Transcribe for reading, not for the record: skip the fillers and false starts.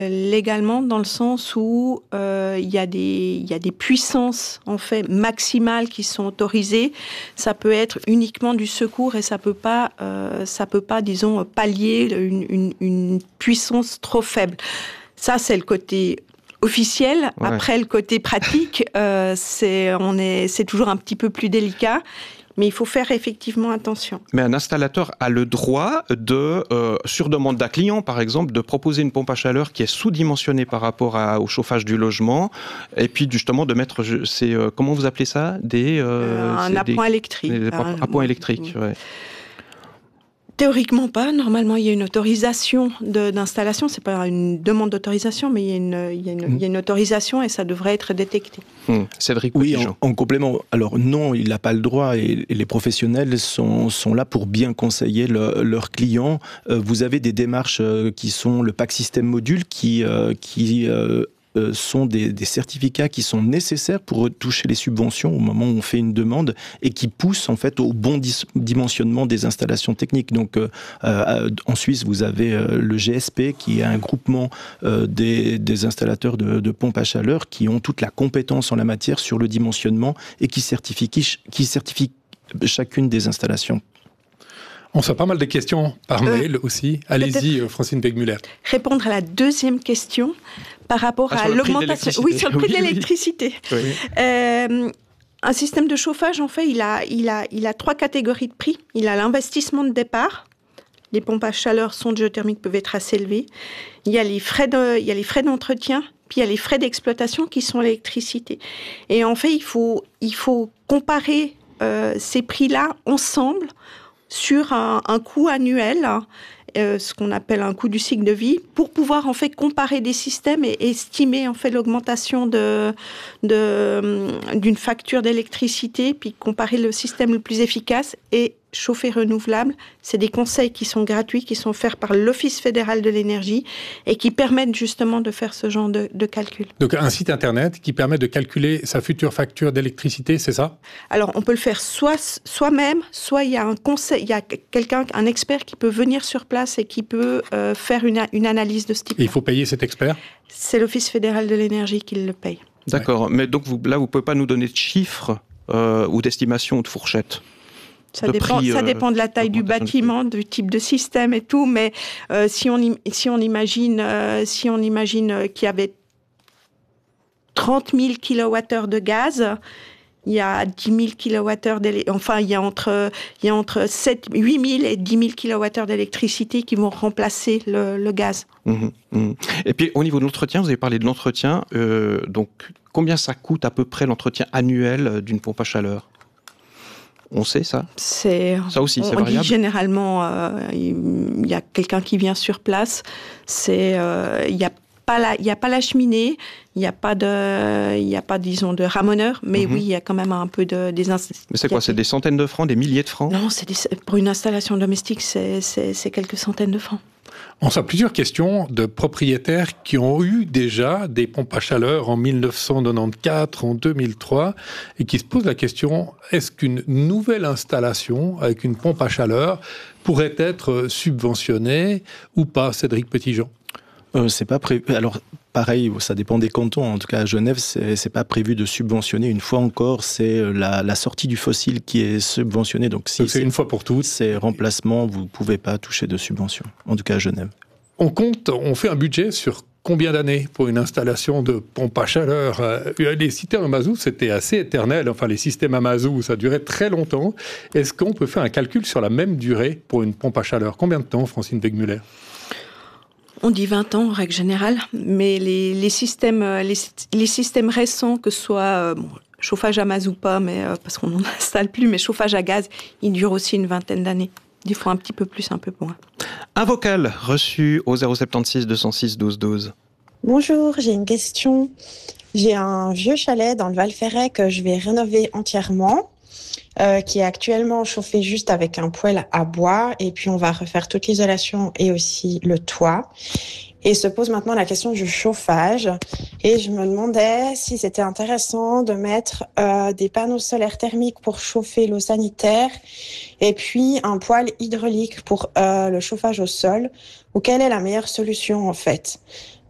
Légalement, dans le sens où il y a des puissances en fait maximales qui sont autorisées. Ça peut être uniquement du secours et ça peut pas, disons, pallier une puissance trop faible. Ça, c'est le côté officiel. Ouais. Après, le côté pratique, c'est toujours un petit peu plus délicat. Mais il faut faire effectivement attention. Mais un installateur a le droit de, sur demande d'un client par exemple, de proposer une pompe à chaleur qui est sous-dimensionnée par rapport au chauffage du logement, et puis justement de mettre, comment vous appelez ça, un appoint électrique. Un appoint électrique, ouais. Théoriquement pas. Normalement, il y a une autorisation d'installation. C'est pas une demande d'autorisation, mais il y a une autorisation et ça devrait être détecté. Cédric Oui, Petitjean. en complément. Alors non, il n'a pas le droit et les professionnels sont là pour bien conseiller leurs clients. Vous avez des démarches qui sont le pack système module qui sont des certificats qui sont nécessaires pour toucher les subventions au moment où on fait une demande et qui poussent en fait au bon dimensionnement des installations techniques. Donc en Suisse, vous avez le GSP qui est un groupement des installateurs de pompes à chaleur qui ont toute la compétence en la matière sur le dimensionnement et qui certifie chacune des installations. On reçoit pas mal de questions par mail aussi. Allez-y, Francine Wegmüller. Répondre à la deuxième question par rapport à l'augmentation. Oui, sur le prix de l'électricité. Oui. Un système de chauffage, en fait, il a 3 catégories de prix. Il a l'investissement de départ. Les pompes à chaleur, sondes géothermiques peuvent être assez élevées. Il y a les frais d'entretien, puis il y a les frais d'exploitation qui sont l'électricité. Et en fait, il faut comparer ces prix-là ensemble sur un coût annuel, ce qu'on appelle un coût du cycle de vie, pour pouvoir en fait comparer des systèmes et estimer en fait l'augmentation d'une facture d'électricité, puis comparer le système le plus efficace et chauffer renouvelable. C'est des conseils qui sont gratuits, qui sont offerts par l'Office fédéral de l'énergie et qui permettent justement de faire ce genre de calcul. Donc un site internet qui permet de calculer sa future facture d'électricité, c'est ça ? Alors on peut le faire soi-même, soit il y a un expert qui peut venir sur place et qui peut faire une analyse de ce type. Et il faut payer cet expert ? C'est l'Office fédéral de l'énergie qui le paye. D'accord, mais donc vous ne pouvez pas nous donner de chiffres ou d'estimations ou de fourchettes ? Ça dépend de la taille du bâtiment, du type de système et tout, mais si on imagine qu'il y avait 30 000 kWh de gaz, il y a 10 000 kWh il y a entre 8 000 et 10 000 kWh d'électricité qui vont remplacer le gaz. Et puis au niveau de l'entretien, vous avez parlé de l'entretien, donc combien ça coûte à peu près l'entretien annuel d'une pompe à chaleur ? On sait ça ? Ça aussi, c'est variable. On dit généralement, il y a quelqu'un qui vient sur place. Il n'y a pas la cheminée, il n'y a pas disons de ramoneur, mais oui, il y a quand même un peu des Mais c'est quoi ? C'est des centaines de francs, des milliers de francs ? Non, pour une installation domestique, c'est quelques centaines de francs. On a plusieurs questions de propriétaires qui ont eu déjà des pompes à chaleur en 1994, en 2003, et qui se posent la question, est-ce qu'une nouvelle installation avec une pompe à chaleur pourrait être subventionnée ou pas, Cédric Petitjean ? C'est pas prévu. Alors, pareil, ça dépend des cantons. En tout cas, à Genève, c'est pas prévu de subventionner. Une fois encore, c'est la sortie du fossile qui est subventionnée. Donc, si c'est une fois pour toutes. C'est remplacement, vous pouvez pas toucher de subvention. En tout cas, à Genève. On fait un budget sur combien d'années pour une installation de pompe à chaleur ? Les systèmes à mazout, c'était assez éternel. Enfin, les systèmes à mazout, ça durait très longtemps. Est-ce qu'on peut faire un calcul sur la même durée pour une pompe à chaleur ? Combien de temps, Francine Wegmüller ? On dit 20 ans en règle générale, mais les systèmes récents, que ce soit chauffage à mazout ou pas, mais parce qu'on n'en installe plus, mais chauffage à gaz, ils durent aussi une vingtaine d'années. Des fois un petit peu plus, un peu moins. Un vocal reçu au 076 206 12 12. Bonjour, j'ai une question. J'ai un vieux chalet dans le Val-Ferret que je vais rénover entièrement. Qui est actuellement chauffé juste avec un poêle à bois, et puis on va refaire toute l'isolation et aussi le toit. Et se pose maintenant la question du chauffage, et je me demandais si c'était intéressant de mettre des panneaux solaires thermiques pour chauffer l'eau sanitaire, et puis un poêle hydraulique pour le chauffage au sol, ou quelle est la meilleure solution en fait.